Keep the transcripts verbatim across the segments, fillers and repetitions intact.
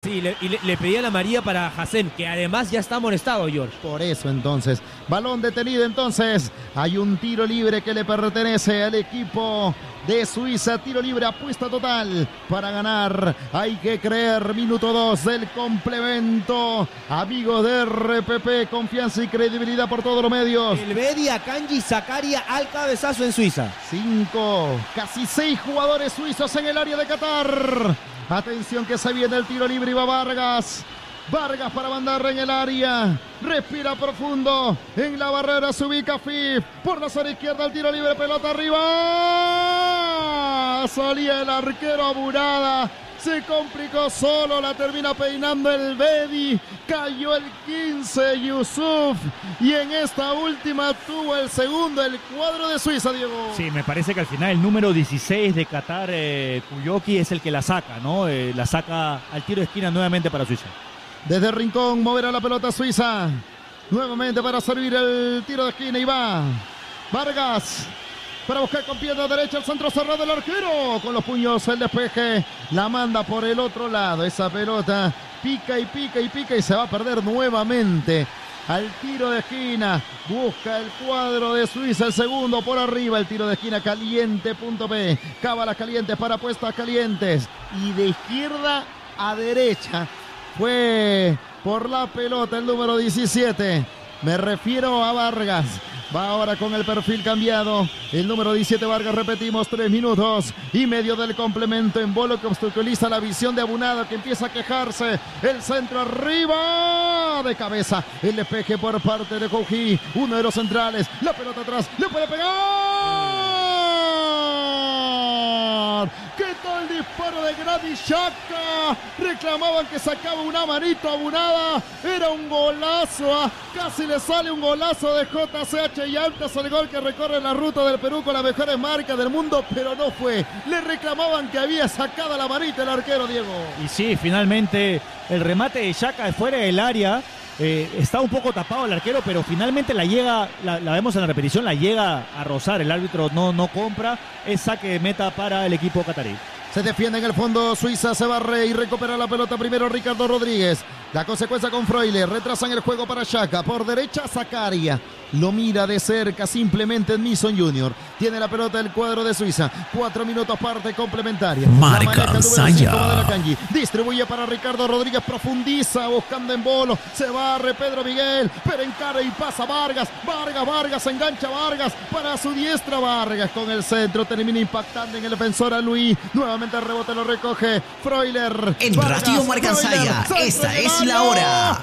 Sí, le, y le, le pedía la María para Hassen, que además ya está amonestado, George. Por eso entonces, balón detenido entonces. Hay un tiro libre que le pertenece al equipo de Suiza. Tiro libre, apuesta total para ganar. Hay que creer, minuto dos del complemento. Amigos de R P P, confianza y credibilidad por todos los medios. El Bedi, Akanji, Zakaria al cabezazo en Suiza. Cinco, casi seis jugadores suizos en el área de Qatar. Atención que se viene el tiro libre y va Vargas. Vargas para mandar en el área. Respira profundo. En la barrera se ubica F I F. Por la zona izquierda el tiro libre. Pelota arriba. Salía el arquero Aburada. Se complicó solo. La termina peinando el Bedi. Cayó el quince Yusuf. Y en esta última tuvo el segundo el cuadro de Suiza, Diego. Sí, me parece que al final el número dieciséis de Qatar, eh, Kuyoki, es el que la saca, ¿no? Eh, la saca al tiro de esquina nuevamente para Suiza. Desde Rincón moverá la pelota Suiza. Nuevamente para servir el tiro de esquina y va Vargas para buscar con pierna derecha el centro cerrado del arquero. Con los puños el despeje. La manda por el otro lado. Esa pelota pica y pica y pica y se va a perder nuevamente. Al tiro de esquina. Busca el cuadro de Suiza. El segundo por arriba. El tiro de esquina caliente punto P. Cábalas calientes para apuestas calientes. Y de izquierda a derecha. Fue por la pelota el número diecisiete. Me refiero a Vargas. Va ahora con el perfil cambiado. El número diecisiete Vargas, repetimos, tres minutos y medio del complemento en bolo que obstaculiza la visión de Abunada, que empieza a quejarse. El centro arriba de cabeza. El despeje por parte de Couji, uno de los centrales. La pelota atrás, le puede pegar. ¿Qué tal disparo de Granit Xhaka? Reclamaban que sacaba una manito Abunada. Era un golazo. ¿ah? Casi le sale un golazo de J C H y antes el gol que recorre la ruta del Perú con las mejores marcas del mundo, pero no fue. Le reclamaban que había sacado la manita el arquero, Diego. Y sí, finalmente el remate de Xhaka de fuera del área. Eh, está un poco tapado el arquero, pero finalmente la llega, la, la vemos en la repetición, la llega a rozar. El árbitro no, no compra. Es saque de meta para el equipo catarí. Se defiende en el fondo Suiza, se barre y recupera la pelota primero Ricardo Rodríguez. La consecuencia con Freuler, retrasan el juego para Xhaka. Por derecha Zakaria, lo mira de cerca simplemente en Mason junior Tiene la pelota del cuadro de Suiza. Cuatro minutos parte complementaria. Marca Saya. Distribuye para Ricardo Rodríguez, profundiza buscando en bolo. Se barre Pedro Miguel, pero encara y pasa Vargas. Vargas, Vargas, engancha Vargas para su diestra. Vargas con el centro, termina impactando en el defensor a Luis. Nuevamente el rebote lo recoge Freuler. En Vargas, Radio Marca Saya, esta es la hora.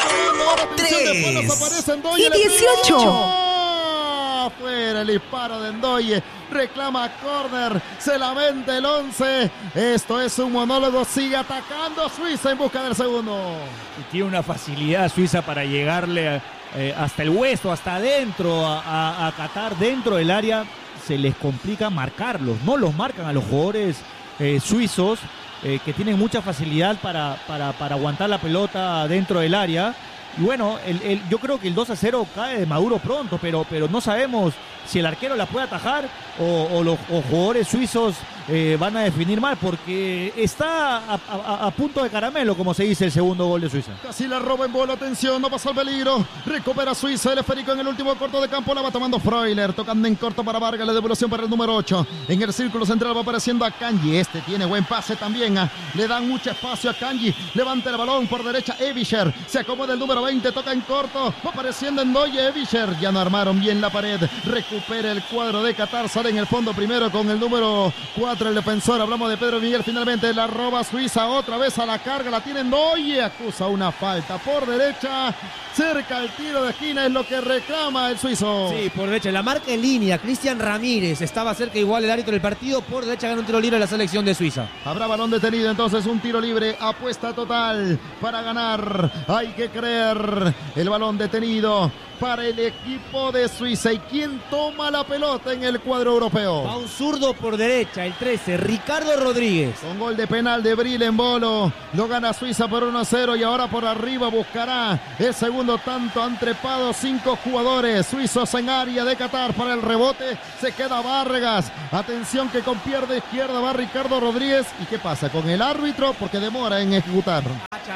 tres y dieciocho. Afuera el disparo de Ndoye. Reclama córner. Se lamenta el once. Esto es un monólogo. Sigue atacando Suiza en busca del segundo. Y tiene una facilidad Suiza para llegarle eh, hasta el hueso, hasta adentro, a, a, a Qatar, dentro del área. Se les complica marcarlos. No los marcan a los jugadores eh, suizos. Eh, que tienen mucha facilidad para, para, para aguantar la pelota dentro del área. Y bueno, el, el, yo creo que el dos a cero cae de Maduro pronto, pero, pero no sabemos si el arquero la puede atajar o, o los o jugadores suizos eh, van a definir mal, porque está a, a, a punto de caramelo, como se dice, el segundo gol de Suiza. Casi la roba en bola, atención, no pasa el peligro. Recupera Suiza, el esférico en el último corto de campo, la va tomando Freuler, tocando en corto para Vargas, la devolución para el número ocho. En el círculo central va apareciendo a Akanji, este tiene buen pase también. ¿eh? Le dan mucho espacio a Akanji, levanta el balón por derecha, Evischer, se acomoda el número veinte, toca en corto, va apareciendo en Ndoye, Evischer, ya no armaron bien la pared. Recupera el cuadro de Qatar, sale en el fondo primero con el número cuatro, el defensor, hablamos de Pedro Miguel, finalmente la roba Suiza, otra vez a la carga, la tiene Ndoye, acusa una falta por derecha, cerca el tiro de esquina, es lo que reclama el suizo. Sí, por derecha, la marca en línea, Cristian Ramírez, estaba cerca igual el árbitro del partido, por derecha gana un tiro libre a la selección de Suiza. Habrá balón detenido, entonces un tiro libre, apuesta total para ganar, hay que creer, el balón detenido para el equipo de Suiza. ¿Y quién toma la pelota en el cuadro europeo? Va un zurdo por derecha, el trece, Ricardo Rodríguez. Con gol de penal de Bril en bolo, lo gana Suiza por uno a cero y ahora por arriba buscará el segundo tanto. Han trepado cinco jugadores suizos en área de Qatar. Para el rebote se queda Vargas. Atención que con pierna izquierda va Ricardo Rodríguez. ¿Y qué pasa con el árbitro? Porque demora en ejecutar.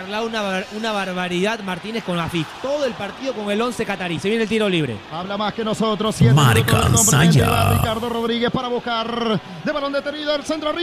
charlado una, bar una barbaridad Martínez con Afif. Todo el partido con el once catarí. Se viene el tiro libre. Habla más que nosotros. Marca Saya. Ricardo Rodríguez para buscar. De balón detenido, el centro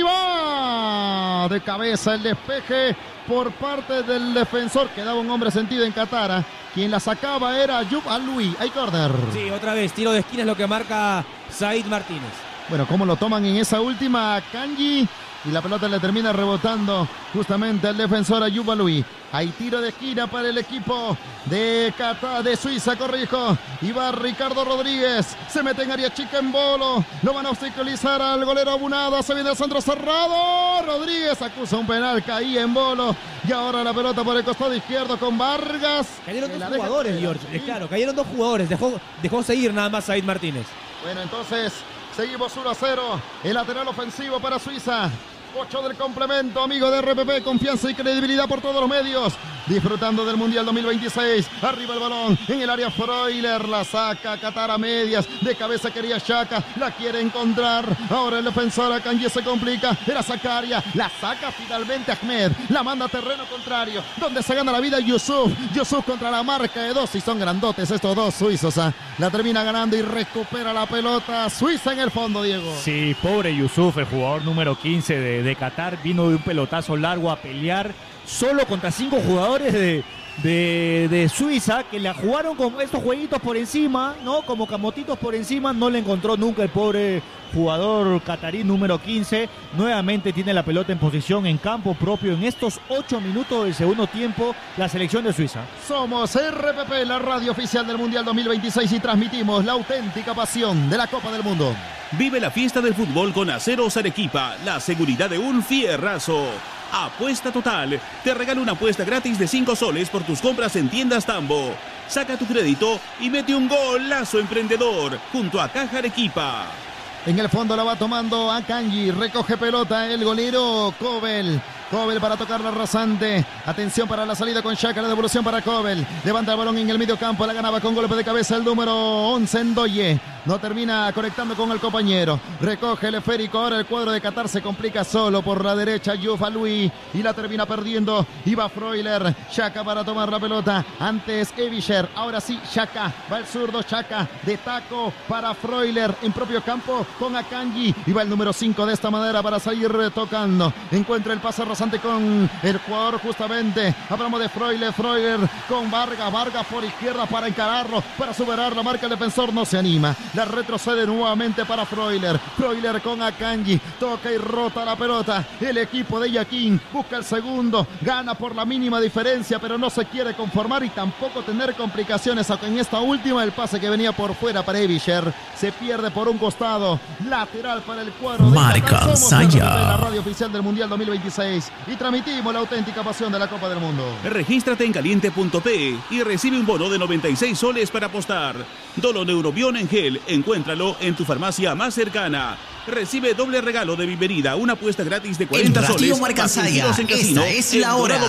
arriba. De cabeza el despeje por parte del defensor. Quedaba un hombre sentido en Qatar. Quien la sacaba era Ayub Aloui. Hay córner. Sí, otra vez. Tiro de esquina es lo que marca Said Martínez. Bueno, cómo lo toman en esa última Kanji. Y la pelota le termina rebotando justamente al defensor Ayub Aloui. Hay tiro de esquina para el equipo de Qatar, de Suiza, corrijo. Y va Ricardo Rodríguez. Se mete en área chica en Bolo. Lo van a obstaculizar al golero Abunada. Se viene el centro cerrado. Rodríguez acusa un penal. Caía en Bolo. Y ahora la pelota por el costado izquierdo con Vargas. Cayeron dos jugadores, George. ¿Sí? Claro, cayeron dos jugadores. Dejó, dejó seguir nada más Said Martínez. Bueno, entonces seguimos uno a cero. El lateral ofensivo para Suiza. ocho del complemento, amigo de R P P, confianza y credibilidad por todos los medios. Disfrutando del Mundial dos mil veintiséis. Arriba el balón, en el área Freuler, la saca Qatar a medias. De cabeza quería Xhaka, la quiere encontrar. Ahora el defensor Akanji se complica. Era Zakaria, la saca finalmente Ahmed. La manda a terreno contrario, donde se gana la vida Yusuf. Yusuf contra la marca de dos, y son grandotes estos dos suizos. ¿eh? La termina ganando y recupera la pelota. Suiza en el fondo, Diego. Sí, pobre Yusuf, el jugador número quince de de Qatar, vino de un pelotazo largo a pelear solo contra cinco jugadores de, de, de Suiza que la jugaron con estos jueguitos por encima, ¿no? Como camotitos por encima. No le encontró nunca el pobre jugador catarí número quince. Nuevamente tiene la pelota en posición en campo propio en estos ocho minutos del segundo tiempo la selección de Suiza. Somos R P P, la radio oficial del Mundial dos mil veintiséis, y transmitimos la auténtica pasión de la Copa del Mundo. Vive la fiesta del fútbol con Aceros Arequipa, la seguridad de un fierrazo. Apuesta total. Te regala una apuesta gratis de cinco soles por tus compras en tiendas Tambo. Saca tu crédito y mete un golazo emprendedor junto a Caja Arequipa. En el fondo la va tomando Akanji. Recoge pelota el golero Kobel. Kobel para tocar la rasante. Atención para la salida con Xhaka. La devolución para Kobel. Levanta el balón en el medio campo. La ganaba con golpe de cabeza el número once, Ndoye. No termina conectando con el compañero. Recoge el esférico. Ahora el cuadro de Qatar se complica solo por la derecha. Ayub Aloui. Y la termina perdiendo. Iba Freuler. Xhaka para tomar la pelota. Antes Evischer. Ahora sí Xhaka. Va el zurdo Xhaka. De taco para Freuler. En propio campo con Akanji. Y va el número cinco de esta manera para salir tocando. Encuentra el pase rasante con el jugador justamente. Hablamos de Freuler. Freuler con Vargas. Vargas por izquierda para encararlo. Para superar la marca. El defensor no se anima. La retrocede nuevamente para Freuler. Freuler con Akanji. Toca y rota la pelota. El equipo de Yaquín busca el segundo. Gana por la mínima diferencia, pero no se quiere conformar y tampoco tener complicaciones. En esta última, el pase que venía por fuera para Evischer se pierde por un costado. Lateral para el cuadro de Marca Saya. La radio oficial del Mundial dos mil veintiséis. Y transmitimos la auténtica pasión de la Copa del Mundo. Regístrate en caliente punto pe y recibe un bono de noventa y seis soles para apostar. Dolo Neurobión en gel. Encuéntralo en tu farmacia más cercana. Recibe doble regalo de bienvenida, una apuesta gratis de cuarenta soles. Marca Saya. Esta es la hora.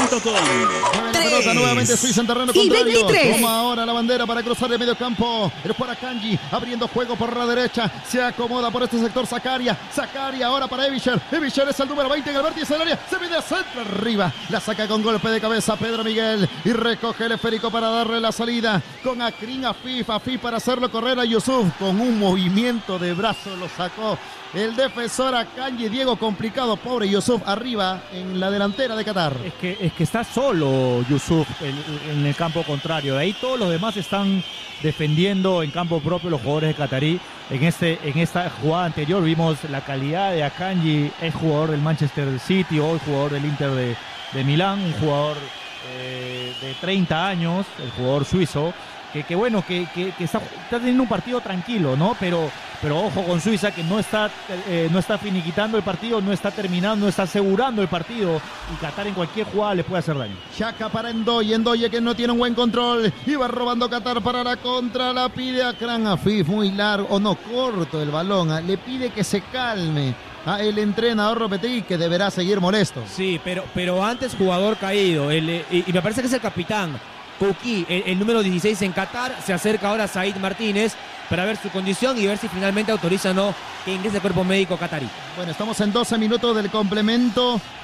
tres. Nuevamente Suiza en terreno contrario. Toma ahora la bandera para cruzar el medio campo. El para Akanji, abriendo juego por la derecha. Se acomoda por este sector Zakaria. Zakaria ahora para Evischer. Evischer es el número veinte en el vértice del área. Se viene a centro arriba. La saca con golpe de cabeza Pedro Miguel. Y recoge el esférico para darle la salida. Con Akrin Afif. Afif para hacerlo correr a Yusuf. Con un movimiento de brazo lo sacó el defensor Akanji. Diego, complicado, pobre Yusuf arriba en la delantera de Qatar. Es que, es que está solo Yusuf en, en el campo contrario. De ahí todos los demás están defendiendo en campo propio, los jugadores de Qatarí. En, este, en esta jugada anterior vimos la calidad de Akanji, es jugador del Manchester City, hoy jugador del Inter de, de Milán, un jugador eh, de treinta años, el jugador suizo. Que, que bueno, que, que, que está, está teniendo un partido tranquilo, ¿no? Pero, pero ojo con Suiza, que no está, eh, no está finiquitando el partido, no está terminando, no está asegurando el partido. Y Qatar en cualquier jugada le puede hacer daño. Xhaka para Ndoye, Ndoye que no tiene un buen control. Iba robando Qatar para la contra, la pide a Akran Afif, muy largo, o no, corto el balón. Le pide que se calme a el entrenador Lopetegui, que deberá seguir molesto. Sí, pero, pero antes jugador caído, el, y, y me parece que es el capitán. Kouki, el, el número dieciséis en Qatar. Se acerca ahora Said Martínez para ver su condición y ver si finalmente autoriza o no que ingrese el cuerpo médico catarí. Bueno, estamos en doce minutos del complemento.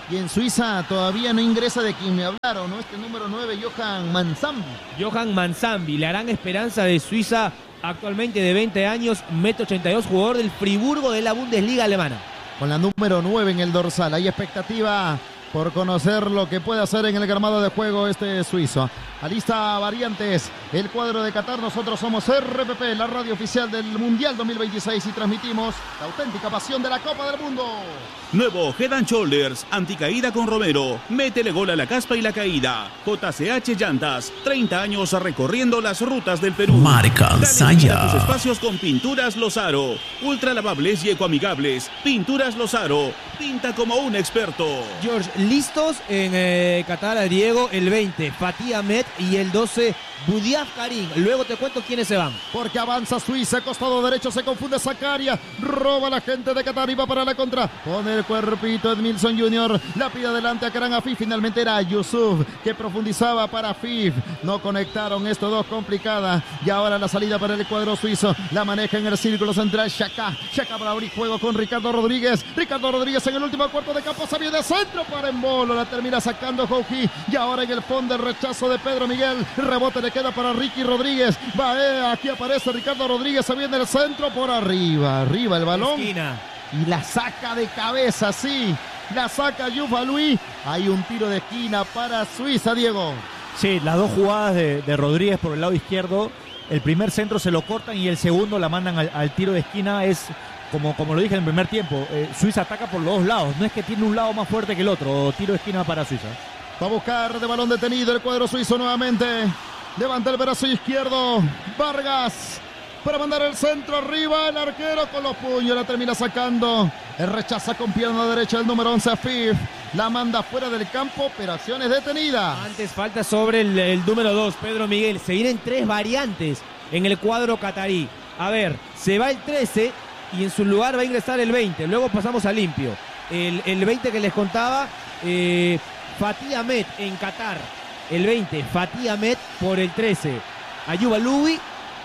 Y en Suiza todavía no ingresa de quien me hablaron, ¿no? Este número nueve, Johan Mansambi. Johan Mansambi, la gran esperanza de Suiza, actualmente de veinte años, metro ochenta y dos, jugador del Friburgo de la Bundesliga alemana. Con la número nueve en el dorsal. Hay expectativa por conocer lo que puede hacer en el gramado de juego este suizo. Alista variantes, el cuadro de Qatar. Nosotros somos R P P, la radio oficial del Mundial dos mil veintiséis, y transmitimos la auténtica pasión de la Copa del Mundo. Nuevo Head and Shoulders, anticaída con Romero. Métele gol a la caspa y la caída. J C H Llantas, treinta años recorriendo las rutas del Perú. Marca Dale Saya. vida a tus espacios con Pinturas Lozaro. Ultra lavables y ecoamigables. Pinturas Lozaro. Pinta como un experto. George, listos en eh, Qatar, Diego, el veinte, Fatih Ahmed, y el doce, Boudiaf Karim. Luego te cuento quiénes se van. Porque avanza Suiza, costado derecho se confunde Zakaria, roba la gente de Qatar y va para la contra. Pone el cuerpito Edmilson junior, la pide adelante a Karan Afif. Finalmente era Yusuf que profundizaba para Afif. No conectaron estos dos, complicada. Y ahora la salida para el cuadro suizo. La maneja en el círculo central Xhaka. Xhaka para abrir juego con Ricardo Rodríguez. Ricardo Rodríguez en el último cuarto de campo, se viene de centro para Embolo. La termina sacando Jouji. Y ahora en el fondo el rechazo de Pedro Miguel. Rebote le queda para Ricky Rodríguez. Va, eh, aquí aparece Ricardo Rodríguez. Se viene el centro por arriba. Arriba el balón. Esquina. Y la saca de cabeza, sí. La saca Yufa Luis. Hay un tiro de esquina para Suiza, Diego. Sí, las dos jugadas de, de Rodríguez por el lado izquierdo. El primer centro se lo cortan y el segundo la mandan al, al tiro de esquina. Es como, como lo dije en el primer tiempo. Eh, Suiza ataca por los dos lados. No es que tiene un lado más fuerte que el otro. Tiro de esquina para Suiza. Va a buscar de balón detenido el cuadro suizo nuevamente. Levanta el brazo izquierdo. Vargas. Para mandar el centro arriba, el arquero con los puños la termina sacando. El rechaza con pierna derecha el número once, Afif. La manda fuera del campo, pero acciones detenidas. Antes falta sobre el, el número dos, Pedro Miguel. Se vienen tres variantes en el cuadro catarí. A ver, se va el trece y en su lugar va a ingresar el veinte. Luego pasamos a limpio. El, el veinte que les contaba, eh, Fatih Ahmed en Qatar. El veinte, Fatih Ahmed por el trece. Ayuba Lubi.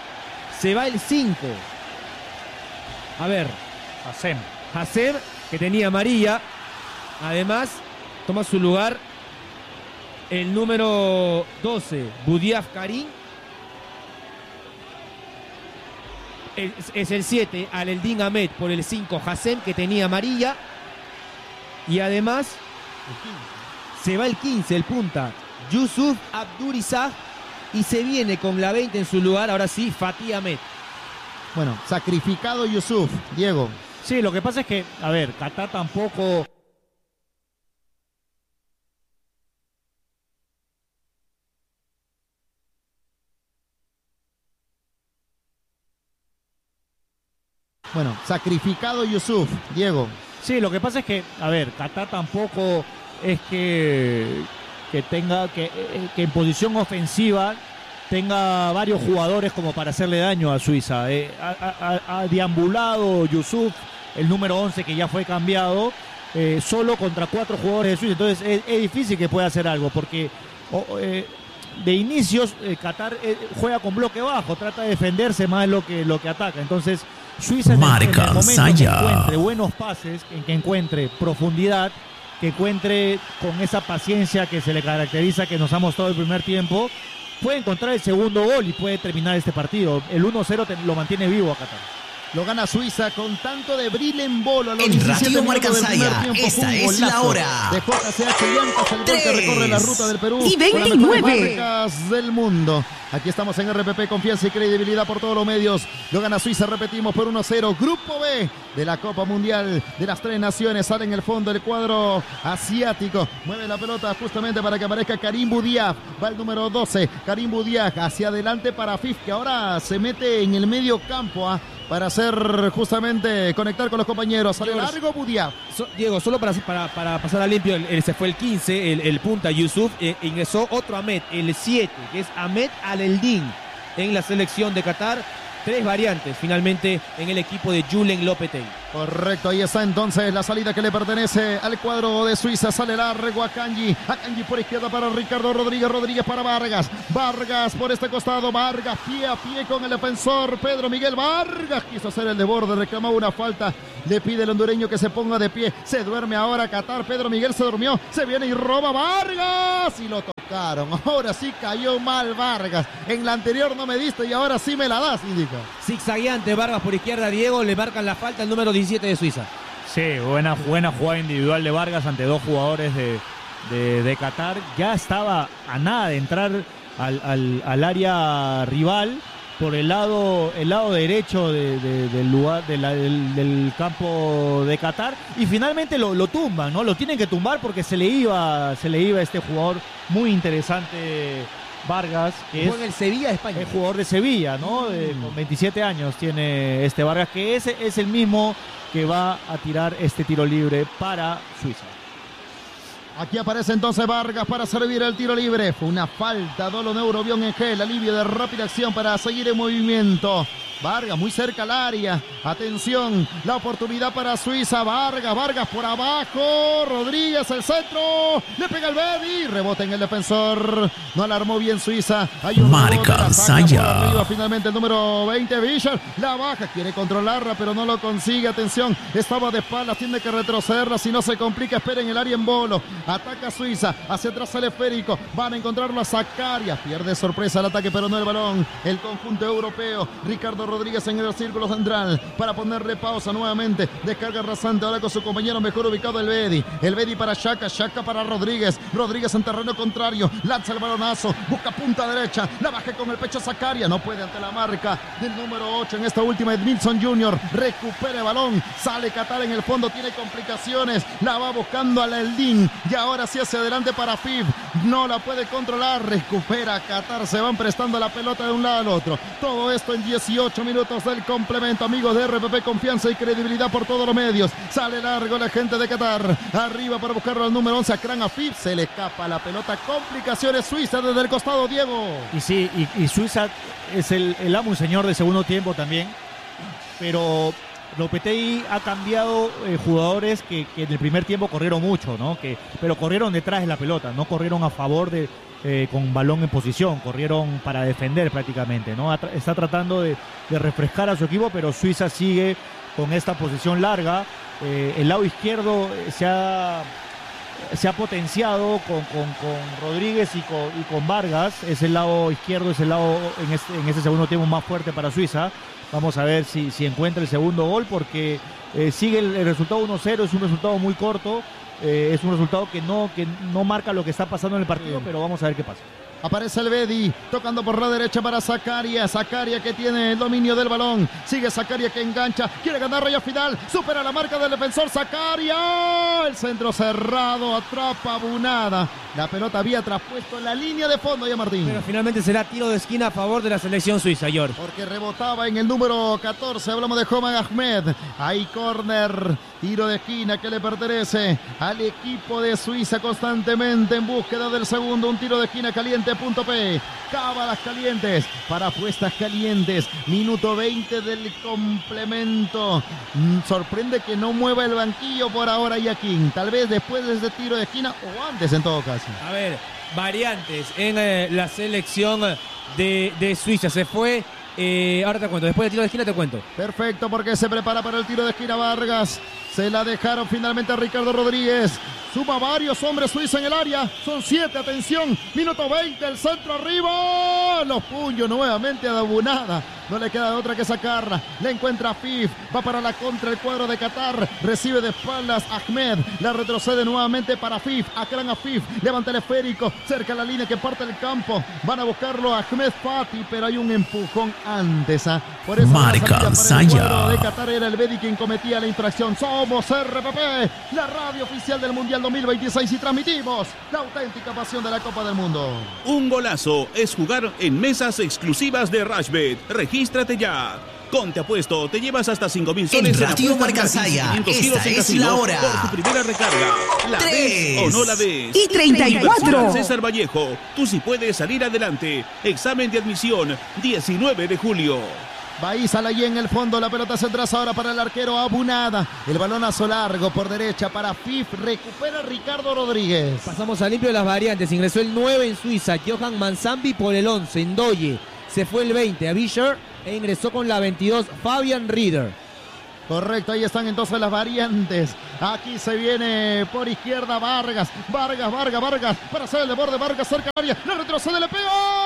Se va el cinco. A ver. Hassem. Hassem, que tenía amarilla. Además, toma su lugar el número doce, Boudiaf Karim. Es, es el siete, Aleldin Ahmed por el cinco, Hassem, que tenía amarilla. Y además, se va el quince, el punta, Yusuf Abdurizah. Y se viene con la veinte en su lugar, ahora sí, Fatih Ahmed. Bueno, sacrificado Yusuf, Diego. Sí, lo que pasa es que, a ver, Qatar tampoco... Bueno, sacrificado Yusuf, Diego. Sí, lo que pasa es que, a ver, Qatar tampoco es que... que tenga que, que en posición ofensiva tenga varios jugadores como para hacerle daño a Suiza. Eh, ha, ha, ha deambulado Yusuf, el número once que ya fue cambiado, eh, solo contra cuatro jugadores de Suiza. Entonces es, es difícil que pueda hacer algo porque oh, eh, de inicios eh, Qatar eh, juega con bloque bajo, trata de defenderse más de lo que, lo que ataca. Entonces Suiza en el, en el momento Saya. que encuentre buenos pases, en que encuentre profundidad, que encuentre con esa paciencia que se le caracteriza, que nos ha mostrado el primer tiempo, puede encontrar el segundo gol y puede terminar este partido. El uno cero lo mantiene vivo a Qatar. Lo gana Suiza con tanto de Brilembolo a los En diecisiete Radio minutos del primer Marca tiempo. Saya, Fue un esta es la golazo hora. de J C H Llantas, el gol que Tres recorre la ruta del Perú. y con las veintinueve. mejores marcas del mundo. Aquí estamos en R P P, confianza y credibilidad por todos los medios. Lo gana Suiza, repetimos, por uno a cero. Grupo B de la Copa Mundial de las Tres Naciones. Sale en el fondo el cuadro asiático. Mueve la pelota justamente para que aparezca Karim Boudiaf. Va el número doce, Karim Boudiaf, hacia adelante para Afif, que ahora se mete en el medio campo ¿ah? para hacer justamente conectar con los compañeros. Sale George. largo Boudiaf. So, Diego, solo para, para, para pasar a limpio, el, el- se fue el quince, el, el punta Yusuf, eh, ingresó otro Ahmed, el siete, que es Ahmed Aleldin en la selección de Qatar. Tres variantes finalmente en el equipo de Julen Lopetegui. Correcto, ahí está entonces la salida que le pertenece al cuadro de Suiza. Sale largo a Akanji. Akanji por izquierda para Ricardo Rodríguez. Rodríguez para Vargas. Vargas por este costado. Vargas pie a pie con el defensor Pedro Miguel Vargas. Quiso hacer el desborde, reclamaba una falta Le pide el hondureño que se ponga de pie. Se duerme ahora Qatar. Pedro Miguel se durmió. Se viene y roba Vargas. Y lo tocaron. Ahora sí cayó mal Vargas. En la anterior no me diste y ahora sí me la das, indica. Zigzagueante Vargas por izquierda. Diego, le marcan la falta el número diecisiete de Suiza. Sí, buena, buena jugada individual de Vargas ante dos jugadores de, de, de Qatar. Ya estaba a nada de entrar al, al, al área rival por el lado, el lado derecho de, de, del lugar de la, del, del campo de Qatar y finalmente lo, lo tumban, ¿no? Lo tienen que tumbar porque se le iba, se le iba este jugador muy interesante, Vargas, que Fue es en el Sevilla de España. el jugador de Sevilla, ¿no? De, con veintisiete años tiene este Vargas, que ese es el mismo que va a tirar este tiro libre para Suiza. Aquí aparece entonces Vargas para servir el tiro libre. Fue una falta, Dolo Neurobión en gel, alivio de rápida acción para seguir en movimiento. Vargas muy cerca al área. Atención, la oportunidad para Suiza. Vargas, Vargas por abajo. Rodríguez, el centro. Le pega el Bedi. Rebota en el defensor. No la armó bien Suiza. Hay un Marca Saya. Finalmente el número veinte, Villar. La baja, quiere controlarla, pero no lo consigue. Atención, estaba de espaldas, tiene que retrocederla. Si no se complica, espera en el área en bolo. Ataca Suiza. Hacia atrás el esférico. Van a encontrarlo a Zakaria. Pierde sorpresa el ataque, pero no el balón. El conjunto europeo. Ricardo Rodríguez en el círculo central para ponerle pausa nuevamente. Descarga rasante ahora con su compañero mejor ubicado, el Bedi. El Bedi para Xhaka, Xhaka para Rodríguez. Rodríguez en terreno contrario. Lanza el balonazo. Busca punta derecha. La baja con el pecho Zakaria. No puede ante la marca del número ocho en esta última. Edmilson junior Recupera el balón. Sale Qatar en el fondo. Tiene complicaciones. La va buscando a la Eldin. Y ahora sí hacia adelante para F I F. No la puede controlar. Recupera Qatar. Se van prestando la pelota de un lado al otro. Todo esto en dieciocho minutos del complemento, amigos de R P P, confianza y credibilidad por todos los medios. Sale largo la gente de Qatar, arriba para buscarlo al número once, Akran Afif, se le escapa la pelota, complicaciones Suiza desde el costado, Diego. Y sí, y, y Suiza es el, el amo y señor de segundo tiempo también, pero Lopetegui ha cambiado eh, jugadores que, que en el primer tiempo corrieron mucho, ¿no? Que, pero corrieron detrás de la pelota, no corrieron a favor de Eh, con balón en posición, corrieron para defender prácticamente, ¿no? Está tratando de, de refrescar a su equipo, pero Suiza sigue con esta posición larga. Eh, el lado izquierdo se ha, se ha potenciado con, con, con Rodríguez y con, y con Vargas. Es el lado izquierdo, es el lado en este, en este segundo tiempo más fuerte para Suiza. Vamos a ver si, si encuentra el segundo gol, porque eh, sigue el, el resultado uno cero, es un resultado muy corto. Eh, es un resultado que no, que no marca lo que está pasando en el partido, pero vamos a ver qué pasa. Aparece el Bedi, tocando por la derecha para Zakaria. Zakaria que tiene el dominio del balón. Sigue Zakaria que engancha. Quiere ganar raya final. Supera la marca del defensor Zakaria. El centro cerrado. Atrapa Bunada. La pelota había traspuesto en la línea de fondo ya, Martín. Pero finalmente será tiro de esquina a favor de la selección suiza, George. Porque rebotaba en el número catorce. Hablamos de Homan Ahmed. Ahí córner. Tiro de esquina que le pertenece al equipo de Suiza, constantemente en búsqueda del segundo. Un tiro de esquina caliente. Punto P, cábalas calientes para apuestas calientes, minuto veinte del complemento. Mm, sorprende que no mueva el banquillo por ahora Yaquín, tal vez después de este tiro de esquina o antes en todo caso. A ver, variantes en eh, la selección de, de Suiza, se fue, eh, ahora te cuento, después del tiro de esquina te cuento. Perfecto, porque se prepara para el tiro de esquina Vargas. Se la dejaron finalmente a Ricardo Rodríguez. Suma varios hombres Suiza en el área. Son siete, atención. Minuto veinte, el centro arriba. Los puños nuevamente a Dabunada. No le queda otra que sacarla. Le encuentra a Fif. Va para la contra el cuadro de Qatar. Recibe de espaldas Ahmed. La retrocede nuevamente para Fif. Akran Afif. Levanta el esférico. Cerca la línea que parte el campo. Van a buscarlo a Ahmed Fati. Pero hay un empujón antes. ¿eh? Por eso Marca Saya. De Qatar era el Bedi quien cometía la infracción. Somos R P P. La radio oficial del Mundial dos mil veintiséis. Y transmitimos la auténtica pasión de la Copa del Mundo. Un golazo es jugar en mesas exclusivas de Rashbet. Regístrate ya. Con Te Apuesto te llevas hasta cinco mil soles en Radio Marca Saya. Esta es la hora. Por tu primera recarga. ¿La Tres. ves o no la ves? Y treinta y cuatro. Universidad César Vallejo. Tú sí puedes salir adelante. Examen de admisión diecinueve de julio. Baízala ahí en el fondo, la pelota se traza ahora para el arquero Abunada. El balonazo largo por derecha para Fif, recupera Ricardo Rodríguez. Pasamos al limpio de las variantes, ingresó el nueve en Suiza, Johan Manzambi por el once, Ndoye. Se fue el veinte a Bisher e ingresó con la veintidós Fabian Rieder. Correcto, ahí están entonces las variantes. Aquí se viene por izquierda Vargas. Vargas, Vargas, Vargas. Para hacer el de borde, Vargas cerca del área. Le retrocede, le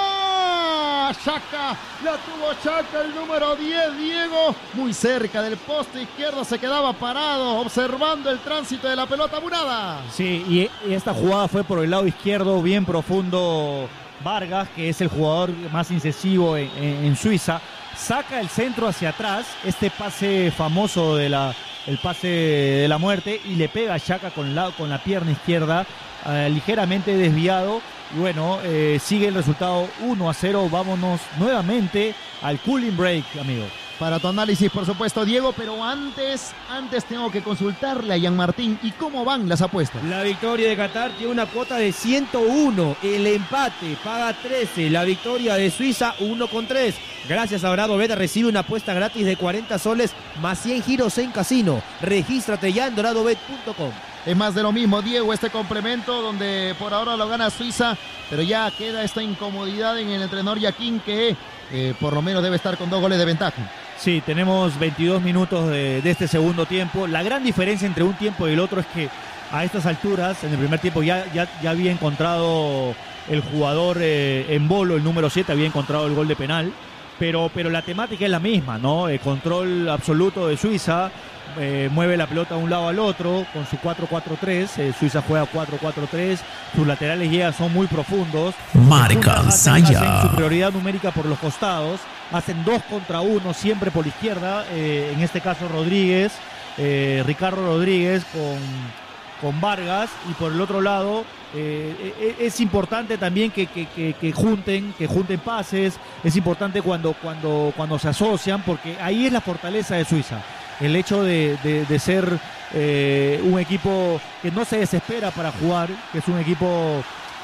pega. Chaca, la tuvo Chaca, el número diez, Diego. Muy cerca del poste izquierdo, se quedaba parado, observando el tránsito de la pelota Murada. Sí, y, y esta jugada fue por el lado izquierdo, bien profundo. Vargas, que es el jugador más incisivo en, en, en Suiza, saca el centro hacia atrás, este pase famoso de la, el pase de la muerte, y le pega a Chaca con la, con la pierna izquierda, eh, ligeramente desviado. Y bueno, eh, sigue el resultado uno a cero. Vámonos nuevamente al cooling break, amigos. Para tu análisis, por supuesto, Diego, pero antes, antes tengo que consultarle a Ian Martín. ¿Y cómo van las apuestas? La victoria de Qatar tiene una cuota de ciento uno. El empate paga trece. La victoria de Suiza, uno con tres. Gracias a Doradobet recibe una apuesta gratis de cuarenta soles más cien giros en casino. Regístrate ya en doradobet punto com. Es más de lo mismo, Diego, este complemento donde por ahora lo gana Suiza, pero ya queda esta incomodidad en el entrenador Yaquín, que eh, por lo menos debe estar con dos goles de ventaja. Sí, tenemos veintidós minutos de, de este segundo tiempo. La gran diferencia entre un tiempo y el otro es que a estas alturas, en el primer tiempo ya, ya, ya había encontrado el jugador eh, en bolo, el número siete, había encontrado el gol de penal, pero, pero la temática es la misma, ¿no? El control absoluto de Suiza, eh, mueve la pelota de un lado al otro con su cuatro cuatro tres, eh, Suiza juega cuatro cuatro tres, sus laterales llegan, son muy profundos. Marca Saya. Hacen su prioridad numérica por los costados, hacen dos contra uno siempre por la izquierda, eh, en este caso Rodríguez, eh, Ricardo Rodríguez con, con Vargas, y por el otro lado eh, es importante también que, que, que, que junten, que junten pases, es importante cuando, cuando, cuando se asocian, porque ahí es la fortaleza de Suiza. El hecho de, de, de ser eh, un equipo que no se desespera para jugar, que es un equipo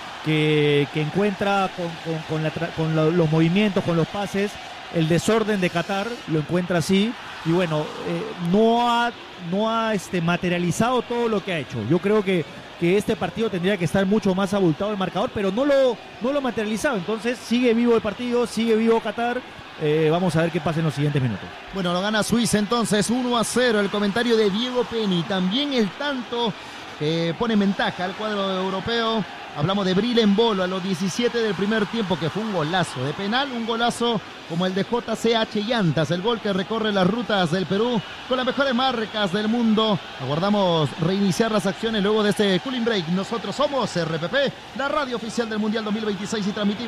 que, que encuentra con, con, con, la, con la, los movimientos, con los pases, el desorden de Qatar, lo encuentra así. Y bueno, eh, no ha, no ha este, materializado todo lo que ha hecho. Yo creo que, que este partido tendría que estar mucho más abultado el marcador, pero no lo, no lo ha materializado. Entonces sigue vivo el partido, sigue vivo Qatar. Eh, vamos a ver qué pasa en los siguientes minutos. Bueno, lo gana Suiza entonces uno a cero. El comentario de Diego Penny. También el tanto que pone en ventaja al cuadro europeo. Hablamos de Bril en bolo a los diecisiete del primer tiempo, que fue un golazo de penal, un golazo como el de J C H Llantas, el gol que recorre las rutas del Perú con las mejores marcas del mundo. Aguardamos reiniciar las acciones luego de este cooling break. Nosotros somos R P P, la radio oficial del Mundial dos mil veintiséis, y transmitimos